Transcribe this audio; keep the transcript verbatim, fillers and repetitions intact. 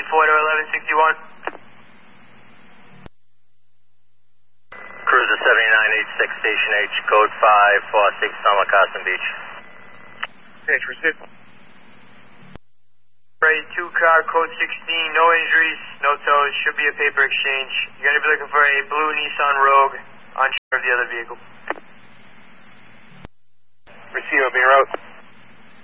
four to eleven sixty-one. Cruiser seventy-nine eighty-six, Station H, code five four six, Summer Carson Beach. H, received. Right, two car, code sixteen, no injuries, no tows, should be a paper exchange. You're going to be looking for a blue Nissan Rogue on shore of the other vehicle. Receiver, being route.